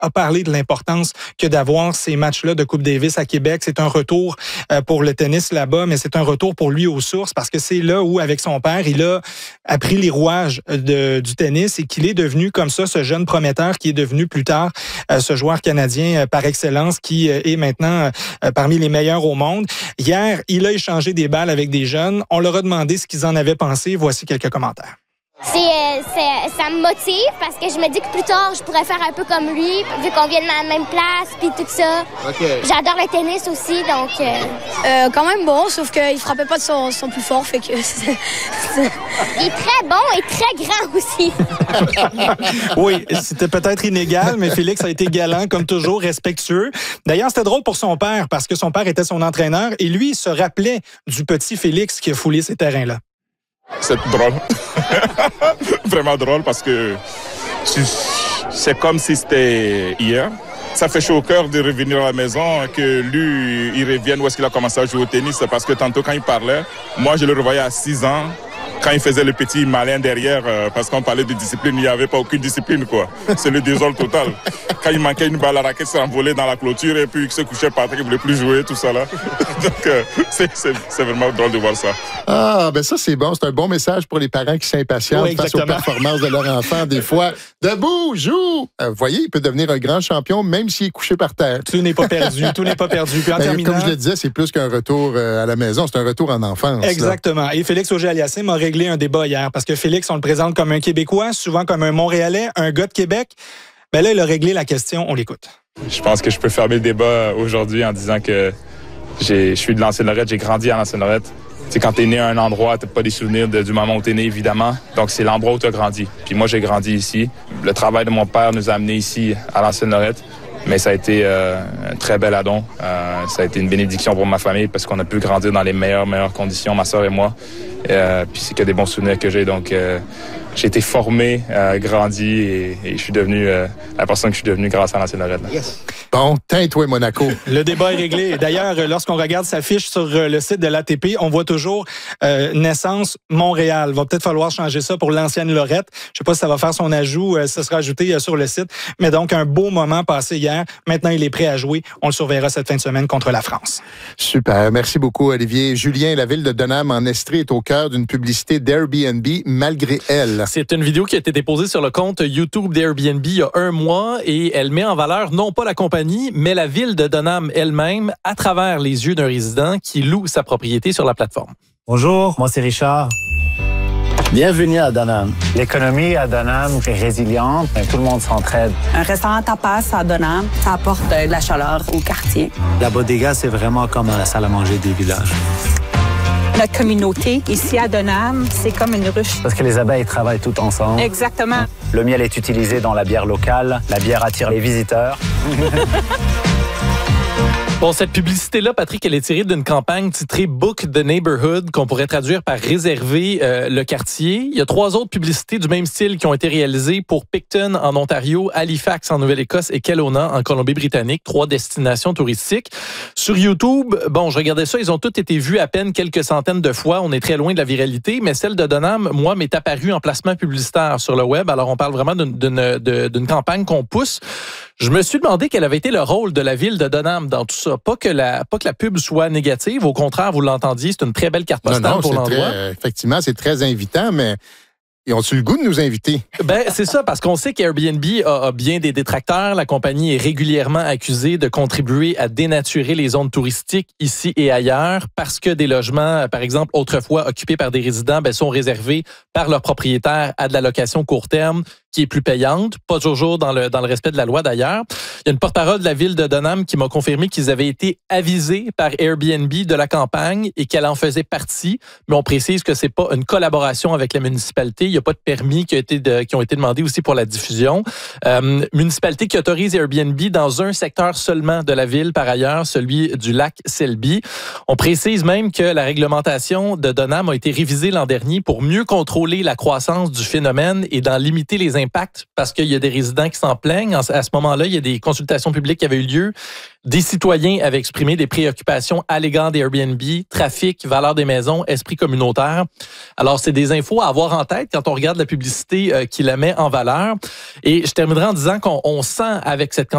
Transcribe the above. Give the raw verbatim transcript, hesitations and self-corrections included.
a parlé de l'importance que d'avoir ces matchs-là de Coupe Davis à Québec. C'est un retour euh, pour le tennis là-bas, mais c'est un retour pour lui aux sources parce que c'est là où, avec son père, il a appris les rouages de, du tennis et qu'il est devenu comme ça ce jeune prometteur qui est devenu plus tard euh, ce joueur canadien euh, par excellence qui euh, est maintenant euh, parmi les meilleurs au monde. Hier, il a échangé des balles avec des jeunes. On leur a demandé ce qu'ils en avaient pensé. Voici quelques commentaires. C'est, euh, c'est, ça me motive parce que je me dis que plus tard, je pourrais faire un peu comme lui, vu qu'on vient de la même place, puis tout ça. Okay. J'adore le tennis aussi, donc... Euh... Euh, quand même bon, sauf qu'il frappait pas de son, son plus fort, fait que... C'est, c'est... Il est très bon et très grand aussi. Oui, c'était peut-être inégal, mais Félix a été galant, comme toujours, respectueux. D'ailleurs, c'était drôle pour son père, parce que son père était son entraîneur, et lui, il se rappelait du petit Félix qui a foulé ces terrains-là. C'est drôle. Vraiment drôle parce que c'est comme si c'était hier. Ça fait chaud au cœur de revenir à la maison, que lui, il revienne où est-ce qu'il a commencé à jouer au tennis. Parce que tantôt, quand il parlait, moi, je le revoyais à six ans. Quand il faisait le petit malin derrière, euh, parce qu'on parlait de discipline, il n'y avait pas aucune discipline, quoi. C'est le désordre total. Quand il manquait une balle, la raquette s'est envolée dans la clôture et puis il se couchait par terre, il ne voulait plus jouer, tout ça là. Donc, euh, c'est, c'est, c'est vraiment drôle de voir ça. Ah, ben ça, c'est bon. C'est un bon message pour les parents qui s'impatientent oui, face aux performances de leur enfant. Des fois, debout, joue! Euh, vous voyez, il peut devenir un grand champion même s'il est couché par terre. Tout n'est pas perdu. Tout n'est pas perdu. Puis en ben, terminant... Comme je le disais, c'est plus qu'un retour euh, à la maison. C'est un retour en enfance. Exactement. Là. Et Félix Auger-Aliassime a réglé un débat hier parce que Félix, on le présente comme un Québécois, souvent comme un Montréalais, un gars de Québec. Ben là, il a réglé la question. On l'écoute. Je pense que je peux fermer le débat aujourd'hui en disant que j'ai, je suis de l'Ancienne-Lorette, j'ai grandi à l'Ancienne-Lorette. Tu sais, quand t'es né à un endroit, t'as pas des souvenirs de, du moment où t'es né, évidemment. Donc, c'est l'endroit où t'as grandi. Puis moi, j'ai grandi ici. Le travail de mon père nous a amenés ici, à l'Ancienne-Lorette. Mais ça a été euh, un très bel addon. Euh, ça a été une bénédiction pour ma famille parce qu'on a pu grandir dans les meilleures, meilleures conditions, ma sœur et moi. Euh, puis c'est que des bons souvenirs que j'ai. Donc, euh, j'ai été formé, euh, grandi et, et je suis devenu euh, la personne que je suis devenu grâce à l'Ancienne-Lorette. Yes. Bon, teins-toi, Monaco. Le débat est réglé. D'ailleurs, lorsqu'on regarde sa fiche sur le site de l'A T P, on voit toujours euh, naissance Montréal. Va peut-être falloir changer ça pour l'ancienne Lorette. Je sais pas si ça va faire son ajout, euh, ça sera ajouté euh, sur le site. Mais donc, un beau moment passé hier. Maintenant, il est prêt à jouer. On le surveillera cette fin de semaine contre la France. Super. Merci beaucoup, Olivier. Julien, la ville de Denham en Estrie est au cœur d'une publicité d'Airbnb malgré elle. C'est une vidéo qui a été déposée sur le compte YouTube d'Airbnb il y a un mois et elle met en valeur non pas la compagnie, mais la ville de Denham elle-même à travers les yeux d'un résident qui loue sa propriété sur la plateforme. Bonjour, moi c'est Richard. Bienvenue à Denham. L'économie à Denham est résiliente, tout le monde s'entraide. Un restaurant tapas à Denham, ça apporte de la chaleur au quartier. La bodega, c'est vraiment comme la salle à manger des villages. Notre communauté, ici à Denham, c'est comme une ruche. Parce que les abeilles travaillent tout ensemble. Exactement. Le miel est utilisé dans la bière locale. La bière attire les visiteurs. Bon, cette publicité-là, Patrick, elle est tirée d'une campagne titrée Book the Neighborhood, qu'on pourrait traduire par réserver euh, le quartier. Il y a trois autres publicités du même style qui ont été réalisées pour Picton en Ontario, Halifax en Nouvelle-Écosse et Kelowna en Colombie-Britannique, trois destinations touristiques. Sur YouTube, bon, je regardais ça, ils ont toutes été vus à peine quelques centaines de fois. On est très loin de la viralité, mais celle de Denham, moi, m'est apparue en placement publicitaire sur le web. Alors, on parle vraiment d'une, d'une, d'une campagne qu'on pousse. Je me suis demandé quel avait été le rôle de la ville de Denham dans tout ça. Pas que la, pas que la pub soit négative. Au contraire, vous l'entendiez, c'est une très belle carte postale non, non, pour l'endroit. Très, effectivement, c'est très invitant, mais ils ont-tu le goût de nous inviter? Ben, c'est ça, parce qu'on sait qu'Airbnb a, a bien des détracteurs. La compagnie est régulièrement accusée de contribuer à dénaturer les zones touristiques ici et ailleurs parce que des logements, par exemple, autrefois occupés par des résidents, ben, sont réservés par leurs propriétaires à de la location court terme qui est plus payante, pas toujours dans le, dans le respect de la loi d'ailleurs. Il y a une porte-parole de la ville de Denham qui m'a confirmé qu'ils avaient été avisés par Airbnb de la campagne et qu'elle en faisait partie, mais on précise que c'est pas une collaboration avec la municipalité. Il n'y a pas de permis qui, a été de, qui ont été demandés aussi pour la diffusion. Euh, municipalité qui autorise Airbnb dans un secteur seulement de la ville, par ailleurs, celui du lac Selby. On précise même que la réglementation de Denham a été révisée l'an dernier pour mieux contrôler la croissance du phénomène et d'en limiter les impacts parce qu'il y a des résidents qui s'en plaignent. À ce moment-là, il y a des consultations publiques qui avaient eu lieu. Des citoyens avaient exprimé des préoccupations à l'égard des Airbnb, trafic, valeur des maisons, esprit communautaire. Alors, c'est des infos à avoir en tête quand on regarde la publicité euh, qui la met en valeur. Et je terminerai en disant qu'on on sent avec cette